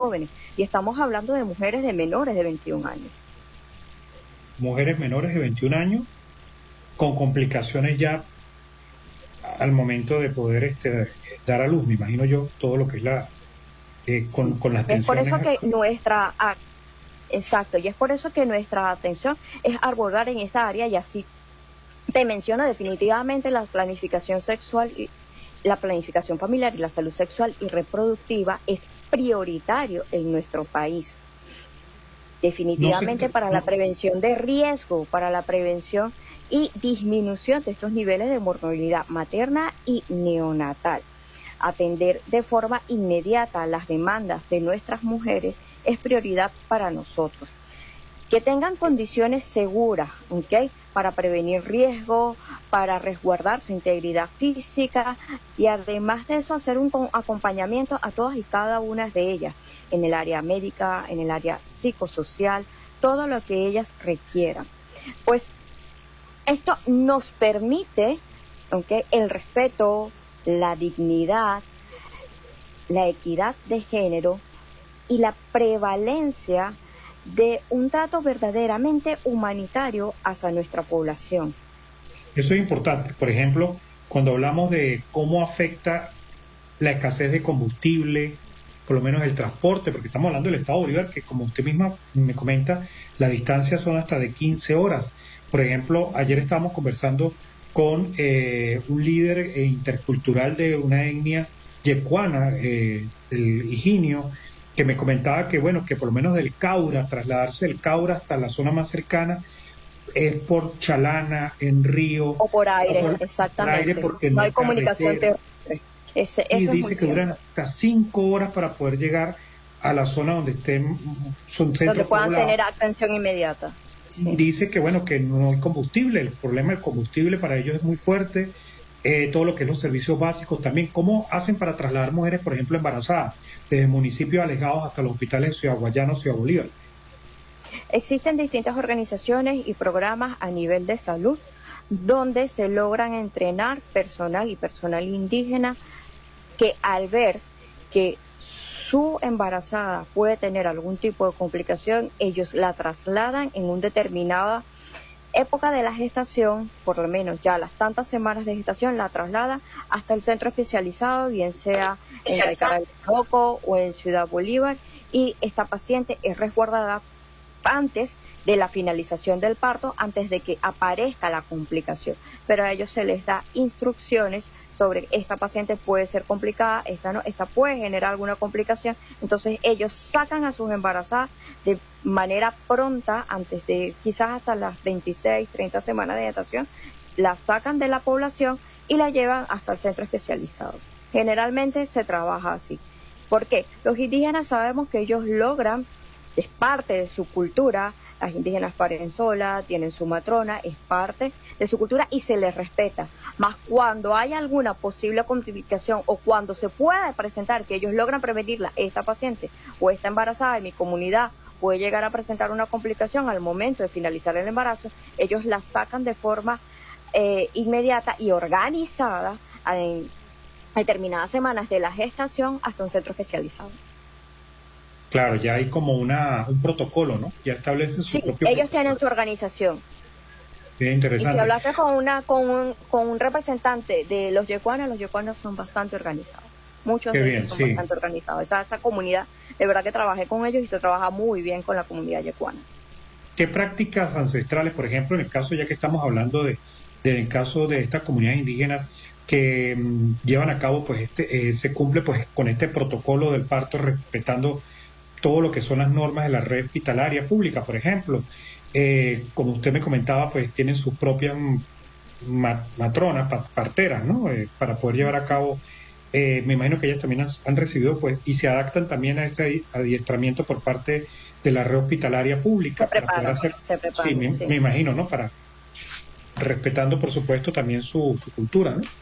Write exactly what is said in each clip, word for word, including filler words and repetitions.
jóvenes, y estamos hablando de mujeres de menores de veintiún años. Mujeres menores de veintiún años con complicaciones ya al momento de poder este, dar a luz, me imagino yo, todo lo que es la eh, con, Sí. con las Es por tensiones. eso que nuestra exacto, y es por eso que nuestra atención es abordar en esta área, y así te menciono definitivamente la planificación sexual y la planificación familiar y la salud sexual y reproductiva es prioritario en nuestro país. Definitivamente no se, para no. la prevención de riesgo, para la prevención y disminución de estos niveles de mortalidad materna y neonatal. Atender de forma inmediata las demandas de nuestras mujeres es prioridad para nosotros. Que tengan condiciones seguras, ¿okay?, para prevenir riesgo, para resguardar su integridad física y además de eso hacer un acompañamiento a todas y cada una de ellas en el área médica, en el área psicosocial, todo lo que ellas requieran. Pues esto nos permite, ¿okay?, el respeto, la dignidad, la equidad de género y la prevalencia de un trato verdaderamente humanitario hacia nuestra población. Eso es importante. Por ejemplo, cuando hablamos de cómo afecta la escasez de combustible, por lo menos el transporte, porque estamos hablando del Estado Bolívar, que como usted misma me comenta, las distancias son hasta de quince horas. Por ejemplo, ayer estábamos conversando con eh, un líder intercultural de una etnia yecuana, eh, el Higinio, que me comentaba que, bueno, que por lo menos del Caura, trasladarse del Caura hasta la zona más cercana es por Chalana, en río. O por aire, o por, exactamente. Por aire porque no no hay comunicación terrestre. Ese, y eso dice es muy que duran cierto. hasta cinco horas para poder llegar a la zona donde estén, son centros donde puedan poblados. tener atención inmediata. Sí. Dice que, bueno, que no hay combustible, el problema del combustible para ellos es muy fuerte, eh, todo lo que es los servicios básicos también. ¿Cómo hacen para trasladar mujeres, por ejemplo, embarazadas, desde municipios alejados hasta los hospitales de Ciudad Guayana o Ciudad Bolívar? Existen distintas organizaciones y programas a nivel de salud donde se logran entrenar personal y personal indígena que al ver que su embarazada puede tener algún tipo de complicación, ellos la trasladan en una determinada época de la gestación, por lo menos ya las tantas semanas de gestación, la trasladan hasta el centro especializado, bien sea en Carabobo o en Ciudad Bolívar, y esta paciente es resguardada antes de la finalización del parto, antes de que aparezca la complicación, pero a ellos se les da instrucciones sobre esta paciente puede ser complicada, esta no, esta puede generar alguna complicación, entonces ellos sacan a sus embarazadas de manera pronta, antes de quizás hasta las veintiséis, treinta semanas de gestación, la sacan de la población y la llevan hasta el centro especializado. Generalmente se trabaja así. ¿Por qué? Los indígenas sabemos que ellos logran, es parte de su cultura, las indígenas paren solas, tienen su matrona, es parte de su cultura y se les respeta. Más cuando hay alguna posible complicación o cuando se pueda presentar que ellos logran prevenirla, esta paciente o esta embarazada en mi comunidad puede llegar a presentar una complicación al momento de finalizar el embarazo, ellos la sacan de forma eh, inmediata y organizada en determinadas semanas de la gestación hasta un centro especializado. Claro, ya hay como una un protocolo, ¿no? Ya establecen su sí, propio ellos protocolo. tienen su organización. Bien interesante. Y si hablaste con una con un, con un representante de los yecuanos, los yecuanos son bastante organizados. Muchos Qué de bien, ellos son sí. bastante organizados. Esa, esa comunidad, de verdad que trabajé con ellos y se trabaja muy bien con la comunidad yecuana. ¿Qué prácticas ancestrales, por ejemplo, en el caso, ya que estamos hablando de, de en el caso de estas comunidades indígenas que mmm, llevan a cabo, pues este eh, se cumple pues con este protocolo del parto respetando todo lo que son las normas de la red hospitalaria pública, por ejemplo? Eh, como usted me comentaba, pues tienen sus propias mat matronas, parteras, ¿no? Eh, para poder llevar a cabo, eh, me imagino que ellas también han, han recibido, pues, y se adaptan también a ese adiestramiento por parte de la red hospitalaria pública. Se preparan, para poder hacer, se preparan, sí, me, sí. me imagino, ¿no? Para, respetando, por supuesto, también su, su cultura, ¿no?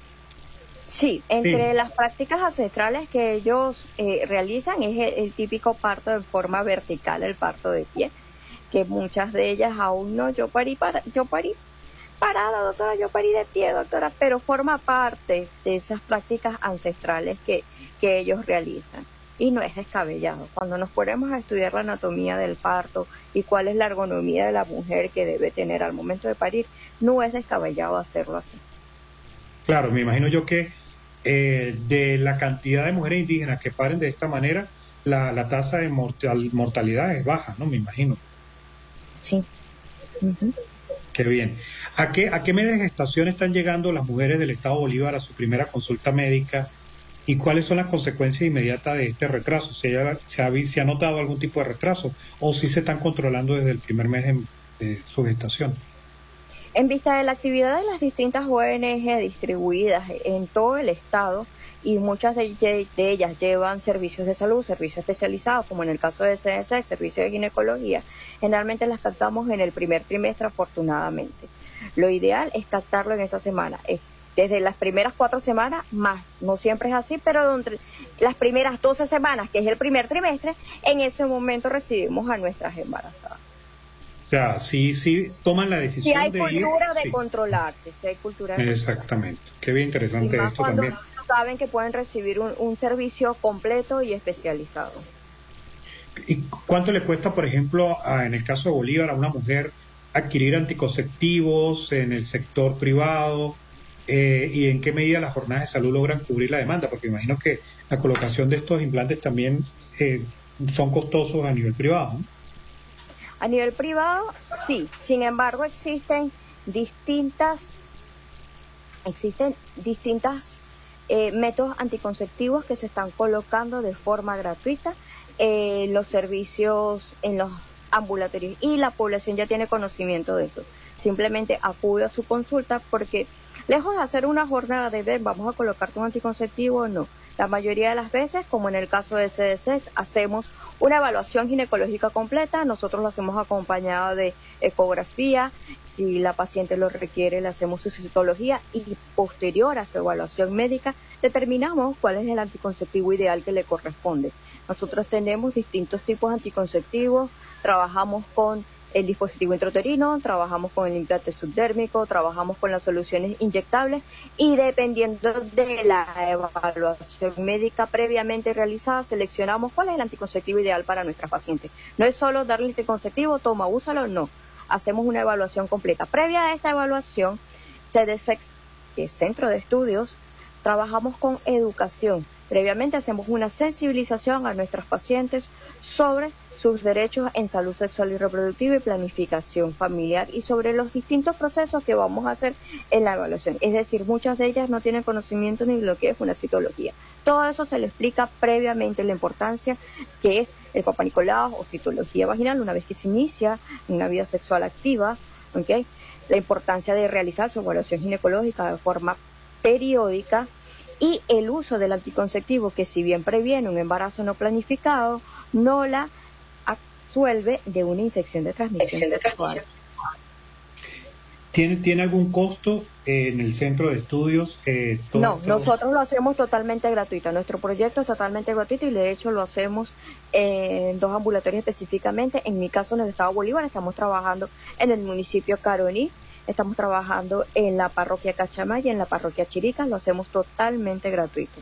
Sí, entre Sí. las prácticas ancestrales que ellos eh, realizan es el, el típico parto en forma vertical, el parto de pie, que muchas de ellas aún no, yo parí, para, yo parí parada, doctora, yo parí de pie, doctora, pero forma parte de esas prácticas ancestrales que, que ellos realizan. y no es descabellado. Cuando nos ponemos a estudiar la anatomía del parto y cuál es la ergonomía de la mujer que debe tener al momento de parir, no es descabellado hacerlo así. Claro, me imagino yo que eh, de la cantidad de mujeres indígenas que paren de esta manera, la, la tasa de mortal, mortalidad es baja, ¿no? Me imagino. Sí. Uh-huh. Qué bien. ¿A qué, ¿A qué media de gestación están llegando las mujeres del Estado Bolívar a su primera consulta médica y cuáles son las consecuencias inmediatas de este retraso? ¿Se ha, se ha, se ha notado algún tipo de retraso o si se están controlando desde el primer mes de, de su gestación? En vista de la actividad de las distintas O N G distribuidas en todo el Estado, y muchas de, de, de ellas llevan servicios de salud, servicios especializados, como en el caso de C S E C, servicio de ginecología, generalmente las captamos en el primer trimestre, afortunadamente. Lo ideal es captarlo en esa semana, es desde las primeras cuatro semanas, más, no siempre es así, pero entre las primeras doce semanas, que es el primer trimestre, en ese momento recibimos a nuestras embarazadas. O sea, sí, sí toman la decisión si hay de cultura ir, de sí. controlarse, si hay cultura de Exactamente, qué bien interesante y más esto cuando también. saben que pueden recibir un, un servicio completo y especializado. ¿Y cuánto le cuesta, por ejemplo, a, en el caso de Bolívar, a una mujer adquirir anticonceptivos en el sector privado? Eh, ¿Y en qué medida las jornadas de salud logran cubrir la demanda? Porque imagino que la colocación de estos implantes también eh, son costosos a nivel privado, ¿no? A nivel privado, sí. Sin embargo, existen distintas, existen distintas eh, métodos anticonceptivos que se están colocando de forma gratuita en eh, los servicios, en los ambulatorios, y la población ya tiene conocimiento de esto. Simplemente acude a su consulta porque, lejos de hacer una jornada de ver, vamos a colocarte un anticonceptivo, no. La mayoría de las veces, como en el caso de C D C, hacemos una evaluación ginecológica completa, nosotros lo hacemos acompañado de ecografía, si la paciente lo requiere le hacemos su citología y posterior a su evaluación médica determinamos cuál es el anticonceptivo ideal que le corresponde. Nosotros tenemos distintos tipos de anticonceptivos, trabajamos con el dispositivo intrauterino, trabajamos con el implante subdérmico, trabajamos con las soluciones inyectables y dependiendo de la evaluación médica previamente realizada, seleccionamos cuál es el anticonceptivo ideal para nuestras pacientes. No es solo darle el anticonceptivo, toma, úsalo, no. Hacemos una evaluación completa. Previa a esta evaluación, C D C, que es Centro de Estudios, trabajamos con educación. Previamente hacemos una sensibilización a nuestras pacientes sobre sus derechos en salud sexual y reproductiva y planificación familiar y sobre los distintos procesos que vamos a hacer en la evaluación. Es decir, muchas de ellas no tienen conocimiento ni de lo que es una citología. Todo eso se le explica previamente la importancia que es el Papá Nicolau o citología vaginal una vez que se inicia una vida sexual activa, ¿okay? La importancia de realizar su evaluación ginecológica de forma periódica y el uso del anticonceptivo que si bien previene un embarazo no planificado, no la absuelve de una infección de transmisión sexual. ¿Tiene, ¿Tiene algún costo eh, en el centro de estudios? Eh, todo, no, todo... nosotros lo hacemos totalmente gratuito. Nuestro proyecto es totalmente gratuito y de hecho lo hacemos en dos ambulatorios específicamente. En mi caso, en el Estado Bolívar, estamos trabajando en el municipio Caroní, estamos trabajando en la parroquia Cachamay y en la parroquia Chirica. Lo hacemos totalmente gratuito.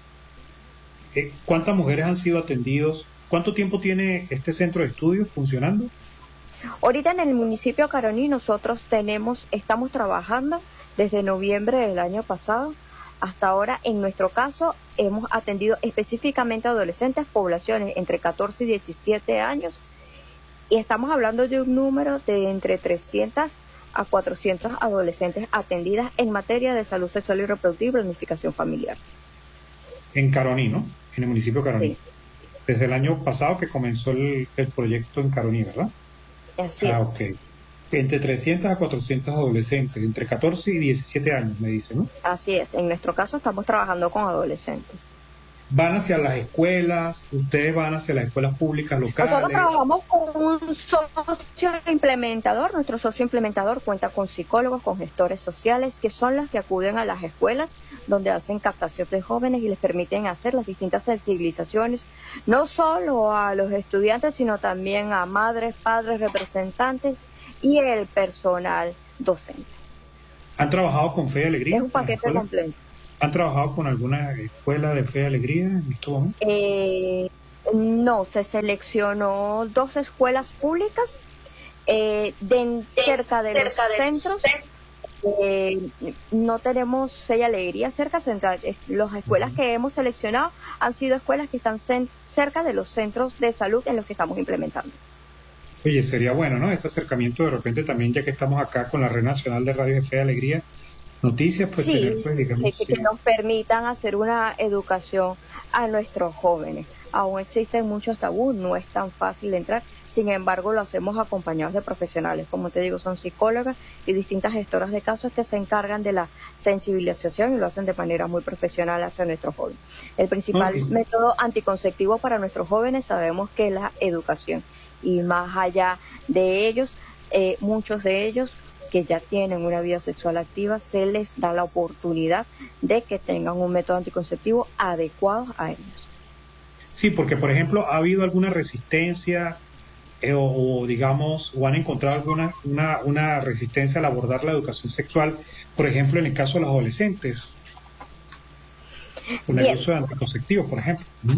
Eh, ¿Cuántas mujeres han sido atendidos? ¿Cuánto tiempo tiene este centro de estudios funcionando? Ahorita en el municipio Caroní nosotros tenemos, estamos trabajando desde noviembre del año pasado hasta ahora. En nuestro caso hemos atendido específicamente a adolescentes, poblaciones entre catorce y diecisiete años, y estamos hablando de un número de entre trescientas a cuatrocientas adolescentes atendidas en materia de salud sexual y reproductiva y planificación familiar. En Caroní, ¿no? En el municipio Caroní. Sí. Desde el año pasado que comenzó el, el proyecto en Caroní, ¿verdad? Así ah, es. ok. Entre trescientos a cuatrocientos adolescentes, entre catorce y diecisiete años, me dice, ¿no? Así es. En nuestro caso estamos trabajando con adolescentes. ¿Van hacia las escuelas? ¿Ustedes van hacia las escuelas públicas locales? Nosotros trabajamos con un socio implementador. Nuestro socio implementador cuenta con psicólogos, con gestores sociales, que son los que acuden a las escuelas donde hacen captación de jóvenes y les permiten hacer las distintas sensibilizaciones, no solo a los estudiantes, sino también a madres, padres, representantes y el personal docente. ¿Han trabajado con Fe y Alegría? Es un paquete completo. ¿Han trabajado con alguna escuela de Fe y Alegría en estos momentos? Eh, No, se seleccionó dos escuelas públicas eh, de, cerca de cerca los de centros. Eh, no tenemos Fe y Alegría cerca. Central, las escuelas que hemos seleccionado han sido escuelas que están cerca de los centros de salud en los que estamos implementando. Oye, sería bueno, ¿no? Ese acercamiento de repente también, ya que estamos acá con la Red Nacional de Radio de Fe y Alegría, noticias, pues sí, tener, pues, digamos, que, que nos permitan hacer una educación a nuestros jóvenes. Aún existen muchos tabús, no es tan fácil de entrar, sin embargo lo hacemos acompañados de profesionales, como te digo, son psicólogas y distintas gestoras de casos que se encargan de la sensibilización y lo hacen de manera muy profesional hacia nuestros jóvenes. El principal okay. método anticonceptivo para nuestros jóvenes sabemos que es la educación, y más allá de ellos, eh, muchos de ellos que ya tienen una vida sexual activa, se les da la oportunidad de que tengan un método anticonceptivo adecuado a ellos. Sí, porque por ejemplo, ¿ha habido alguna resistencia eh, o, o digamos, o han encontrado alguna una, una resistencia al abordar la educación sexual, por ejemplo, en el caso de los adolescentes, con el Bien. uso de anticonceptivos, por ejemplo? ¿Mm?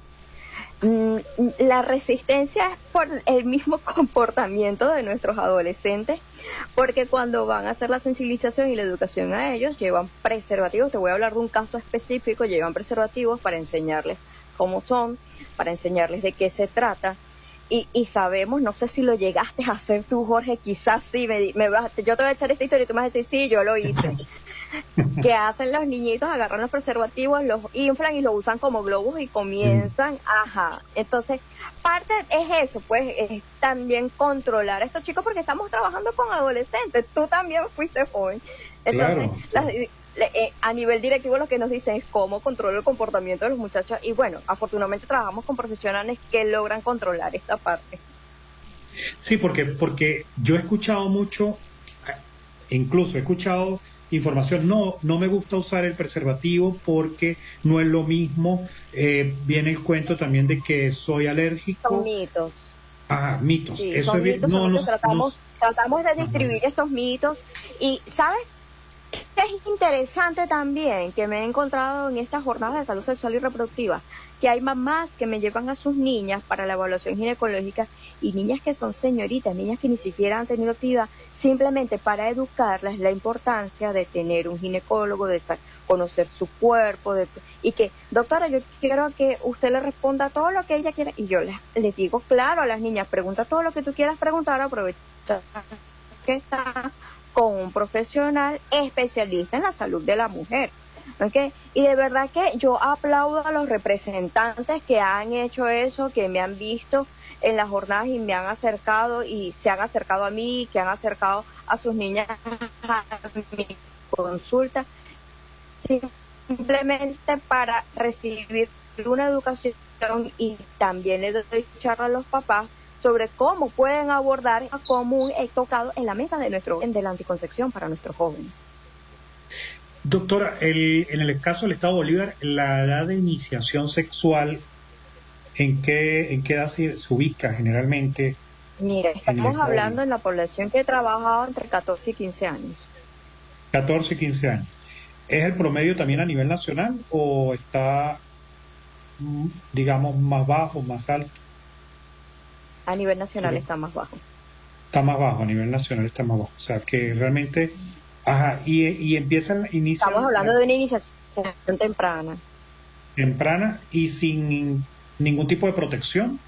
La resistencia es por el mismo comportamiento de nuestros adolescentes, porque cuando van a hacer la sensibilización y la educación a ellos, llevan preservativos. Te voy a hablar de un caso específico. Llevan preservativos para enseñarles cómo son, para enseñarles de qué se trata, y, y sabemos, no sé si lo llegaste a hacer tú, Jorge, quizás sí, me, me vas, yo te voy a echar esta historia y tú me vas a decir, sí, yo lo hice. Que hacen los niñitos, agarran los preservativos, los inflan y los usan como globos y comienzan, mm. ajá, entonces parte es eso, pues es también controlar a estos chicos, porque estamos trabajando con adolescentes, tú también fuiste joven, entonces claro. las, eh, a nivel directivo lo que nos dicen es cómo controlar el comportamiento de los muchachos, y bueno, afortunadamente trabajamos con profesionales que logran controlar esta parte. Sí, porque porque yo he escuchado mucho, incluso he escuchado información, no no me gusta usar el preservativo porque no es lo mismo, eh, viene el cuento también de que soy alérgico. Son mitos. Ah, mitos. Sí, Eso son es mitos, no, son mitos. No, tratamos, no, tratamos de distribuir ajá. estos mitos, y ¿sabes? Es interesante también que me he encontrado en estas jornadas de salud sexual y reproductiva, que hay mamás que me llevan a sus niñas para la evaluación ginecológica, y niñas que son señoritas, niñas que ni siquiera han tenido actividad, simplemente para educarlas la importancia de tener un ginecólogo, de conocer su cuerpo, de, y que, doctora, yo quiero que usted le responda todo lo que ella quiera, y yo les, les digo, claro, a las niñas, pregunta todo lo que tú quieras preguntar, aprovecha que está con un profesional especialista en la salud de la mujer, ¿okay? Y de verdad que yo aplaudo a los representantes que han hecho eso, que me han visto en las jornadas y me han acercado y se han acercado a mí, que han acercado a sus niñas a mi consulta, simplemente para recibir una educación, y también le doy charla a los papás sobre cómo pueden abordar el común he tocado en la mesa de nuestro de la anticoncepción para nuestros jóvenes. Doctora, el, en el caso del Estado Bolívar, la edad de iniciación sexual, ¿en qué, en qué edad se, se ubica generalmente? Mira, estamos hablando en la población que he trabajado entre catorce y quince años. catorce y quince años. ¿Es el promedio también a nivel nacional o está, digamos, más bajo, más alto? A nivel nacional sí. Está más bajo. Está más bajo, a nivel nacional está más bajo. O sea, que realmente... Ajá, y, y empiezan... Inician, Estamos hablando de una iniciación temprana. Temprana y sin ningún tipo de protección.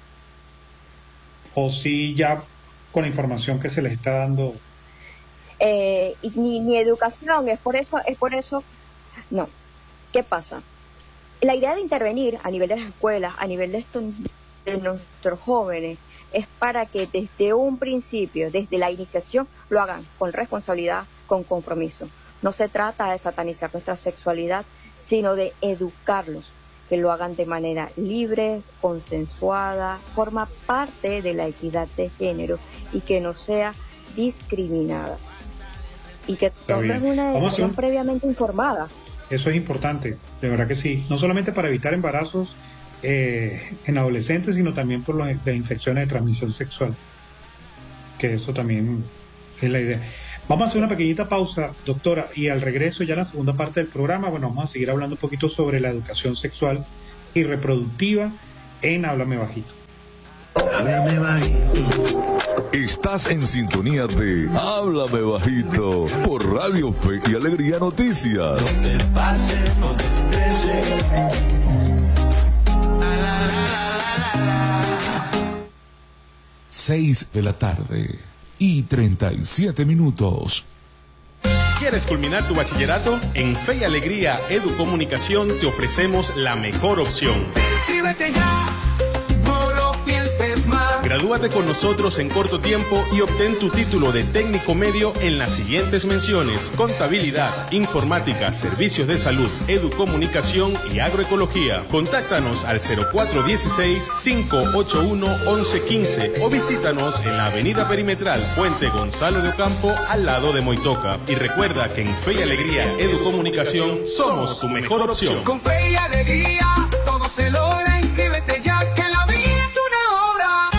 ¿O sí ya con la información que se les está dando? Eh, y ni, ni educación, es por eso, es por eso... No. ¿Qué pasa? La idea de intervenir a nivel de las escuelas, a nivel de estos... de nuestros jóvenes, es para que desde un principio, desde la iniciación, lo hagan con responsabilidad, con compromiso. No se trata de satanizar nuestra sexualidad, sino de educarlos, que lo hagan de manera libre, consensuada, forma parte de la equidad de género y que no sea discriminada. Y que tomen una decisión previamente informada. Eso es importante, de verdad que sí. No solamente para evitar embarazos Eh, en adolescentes, sino también por las infecciones de transmisión sexual, que eso también es la idea. Vamos a hacer una pequeñita pausa, doctora, y al regreso ya en la segunda parte del programa, bueno, vamos a seguir hablando un poquito sobre la educación sexual y reproductiva en Háblame Bajito. Háblame Bajito. Estás en sintonía de Háblame Bajito por Radio Fe y Alegría Noticias. No te pases, no te estreses. Seis de la tarde y treinta y siete minutos. ¿Quieres culminar tu bachillerato? En Fe y Alegría Educomunicación te ofrecemos la mejor opción. Inscríbete ya, no lo pienses más. Gradúate con nosotros en corto tiempo y obtén tu título de técnico medio en las siguientes menciones: contabilidad, informática, servicios de salud, educomunicación y agroecología. Contáctanos al cero cuatro uno seis, cinco ocho uno, once quince o visítanos en la avenida Perimetral, Puente Gonzalo de Ocampo, al lado de Moitoca. Y recuerda que en Fe y Alegría Educomunicación somos tu mejor opción. Con Fe y Alegría todo se logra. Inscríbete ya, que la vida es una obra.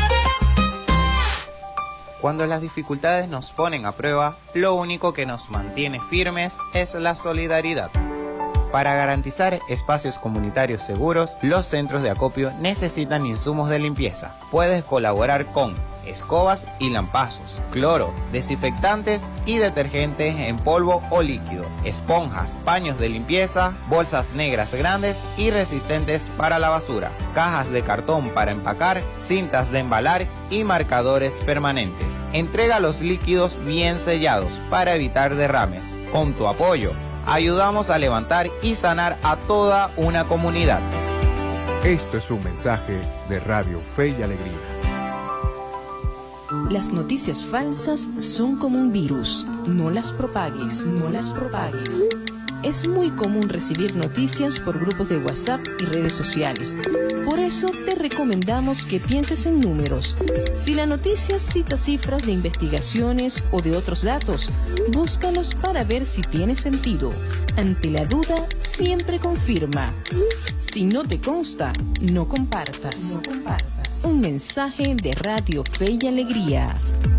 Cuando las dificultades nos ponen a prueba, lo único que nos mantiene firmes es la solidaridad. Para garantizar espacios comunitarios seguros, los centros de acopio necesitan insumos de limpieza. Puedes colaborar con escobas y lampazos, cloro, desinfectantes y detergentes en polvo o líquido, esponjas, paños de limpieza, bolsas negras grandes y resistentes para la basura, cajas de cartón para empacar, cintas de embalar y marcadores permanentes. Entrega los líquidos bien sellados para evitar derrames. Con tu apoyo, ayudamos a levantar y sanar a toda una comunidad. Esto es un mensaje de Radio Fe y Alegría. Las noticias falsas son como un virus. No las propagues, no las propagues. Es muy común recibir noticias por grupos de WhatsApp y redes sociales. Por eso te recomendamos que pienses en números. Si la noticia cita cifras de investigaciones o de otros datos, búscalos para ver si tiene sentido. Ante la duda, siempre confirma. Si no te consta, no compartas. No compartas. Un mensaje de Radio Fe y Alegría.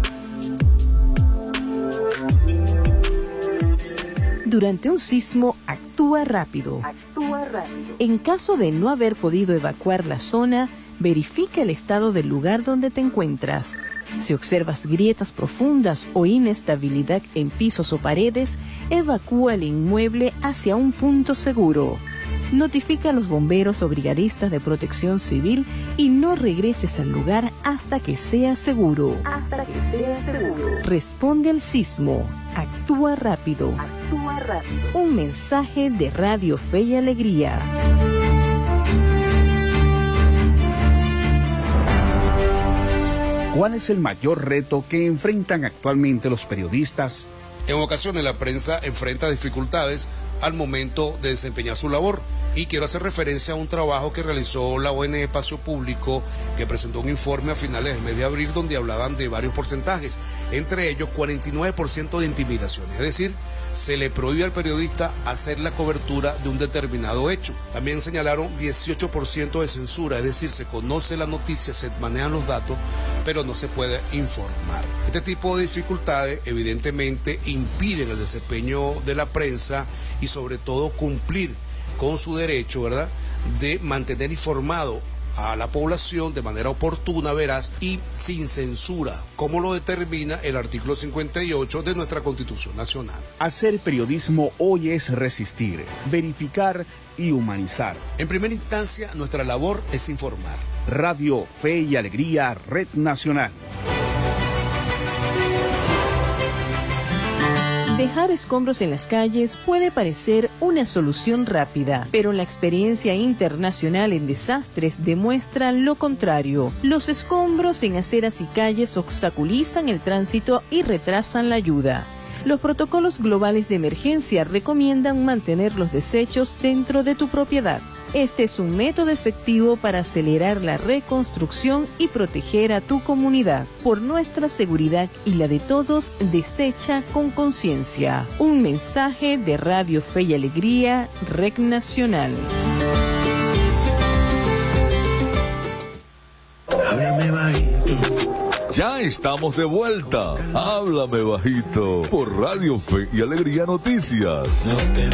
Durante un sismo, actúa rápido. Actúa rápido. En caso de no haber podido evacuar la zona, verifica el estado del lugar donde te encuentras. Si observas grietas profundas o inestabilidad en pisos o paredes, evacúa el inmueble hacia un punto seguro. Notifica a los bomberos o brigadistas de protección civil y no regreses al lugar hasta que sea seguro. Hasta que sea seguro. Responde al sismo. Actúa rápido. Actúa rápido. Un mensaje de Radio Fe y Alegría. ¿Cuál es el mayor reto que enfrentan actualmente los periodistas? En ocasiones la prensa enfrenta dificultades al momento de desempeñar su labor. Y quiero hacer referencia a un trabajo que realizó la O N G Espacio Público, que presentó un informe a finales del mes de abril donde hablaban de varios porcentajes, entre ellos cuarenta y nueve por ciento de intimidaciones, es decir, se le prohíbe al periodista hacer la cobertura de un determinado hecho. También señalaron dieciocho por ciento de censura, es decir, se conoce la noticia, se manejan los datos, pero no se puede informar. Este tipo de dificultades evidentemente impiden el desempeño de la prensa y sobre todo cumplir con su derecho, ¿verdad?, de mantener informado a la población de manera oportuna, veraz y sin censura, como lo determina el artículo cincuenta y ocho de nuestra Constitución Nacional. Hacer periodismo hoy es resistir, verificar y humanizar. En primera instancia, nuestra labor es informar. Radio Fe y Alegría, Red Nacional. Dejar escombros en las calles puede parecer una solución rápida, pero la experiencia internacional en desastres demuestra lo contrario. Los escombros en aceras y calles obstaculizan el tránsito y retrasan la ayuda. Los protocolos globales de emergencia recomiendan mantener los desechos dentro de tu propiedad. Este es un método efectivo para acelerar la reconstrucción y proteger a tu comunidad. Por nuestra seguridad y la de todos, desecha con conciencia. Un mensaje de Radio Fe y Alegría, Red Nacional. Háblame bajito. Ya estamos de vuelta. Háblame Bajito por Radio Fe y Alegría Noticias. No te